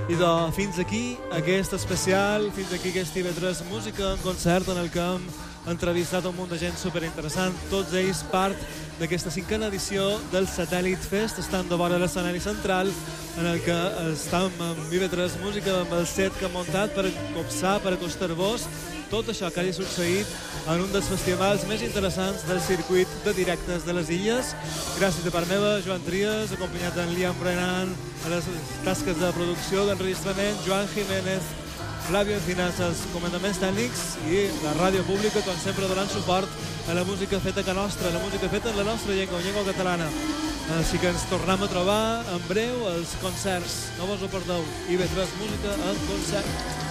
Fins aquí aquest especial, fins aquí aquest TV3 Música en concert en el que hem entrevistat un munt de gent superinteressant, tots ells part d'aquesta 5a edició del Satèl·lit Fest. Estan de vora l'escenari central en el que estem amb TV3 Música, amb el set que hem muntat per copsar, per acostar-vos tot això que hagi succeït en un dels festivals més interessants del circuit de directes de les Illes. Gràcies de part meva, Joan Trias, acompanyat d'en Liam Brennan a les tasques de producció, d'enregistrament, Joan Jiménez, Flavio Encinas, els comandaments tècnics i la ràdio pública, com sempre, donant suport a la música feta que nostra, la música feta en la nostra llengua, llengua catalana. Així que ens tornem a trobar en breu als concerts. No vos ho perdeu. IB3 Música en concert.